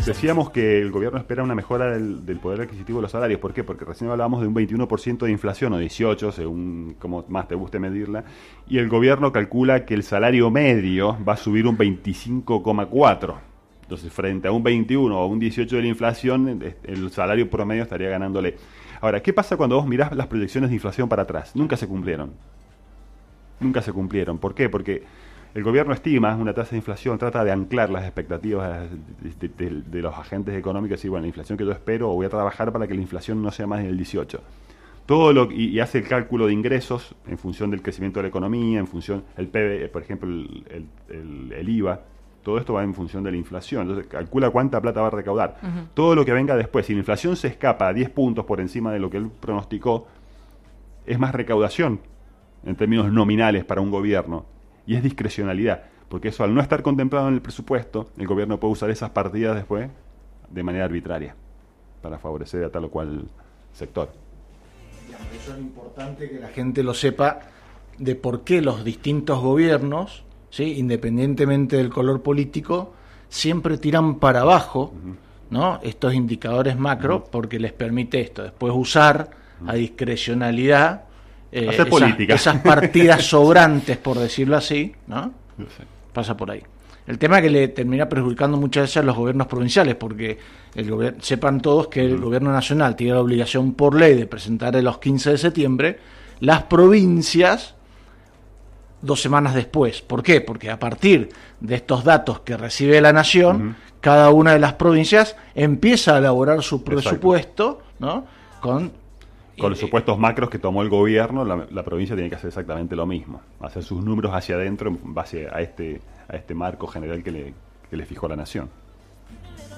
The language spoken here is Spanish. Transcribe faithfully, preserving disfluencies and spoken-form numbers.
Decíamos que el gobierno espera una mejora del, del poder adquisitivo de los salarios. ¿Por qué? Porque recién hablábamos de un veintiuno por ciento de inflación, o dieciocho, según como más te guste medirla, y el gobierno calcula que el salario medio va a subir un veinticinco coma cuatro. Entonces, frente a un veintiuno o un dieciocho de la inflación, el salario promedio estaría ganándole. Ahora, ¿qué pasa cuando vos mirás las proyecciones de inflación para atrás? Nunca se cumplieron. Nunca se cumplieron. ¿Por qué? Porque el gobierno estima una tasa de inflación, trata de anclar las expectativas de, de, de, de los agentes económicos y decir, bueno, la inflación que yo espero, voy a trabajar para que la inflación no sea más del dieciocho. Todo lo y, y hace el cálculo de ingresos en función del crecimiento de la economía, en función el P B, por ejemplo, el, el, el, el I V A. Todo esto va en función de la inflación. Entonces, calcula cuánta plata va a recaudar. Uh-huh. Todo lo que venga después, si la inflación se escapa a diez puntos por encima de lo que él pronosticó, es más recaudación en términos nominales para un gobierno. Y es discrecionalidad, porque eso al no estar contemplado en el presupuesto, el gobierno puede usar esas partidas después de manera arbitraria para favorecer a tal o cual sector. Eso es importante que la gente lo sepa, de por qué los distintos gobiernos, ¿sí?, independientemente del color político, siempre tiran para abajo, uh-huh, ¿no?, estos indicadores macro, uh-huh, porque les permite esto, después usar uh-huh, a discrecionalidad Eh, Hacer esas, política. esas partidas sobrantes, por decirlo así, ¿no? Pasa por ahí. El tema es que le termina perjudicando muchas veces a los gobiernos provinciales, porque el gobierno, sepan todos que el uh-huh, gobierno nacional tiene la obligación por ley de presentar a los quince de septiembre, las provincias dos semanas después. ¿Por qué? Porque a partir de estos datos que recibe la nación, uh-huh, cada una de las provincias empieza a elaborar su presupuesto, ¿no?, con Con los supuestos macros que tomó el gobierno, la, la provincia tiene que hacer exactamente lo mismo, hacer sus números hacia adentro en base a este, a este marco general que le, que le fijó la nación.